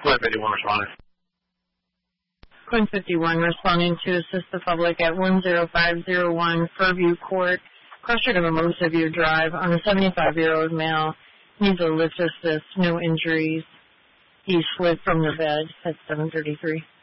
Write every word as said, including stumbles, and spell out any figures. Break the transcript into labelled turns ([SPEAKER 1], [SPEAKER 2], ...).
[SPEAKER 1] Quinn fifty-one responding.
[SPEAKER 2] Quinn fifty-one responding to assist the public at one oh five oh one Fairview Court. Crusher of a most severe drive on a seventy-five-year-old male. Needs a lift assist, no injuries. He slid from the bed at seven thirty-three.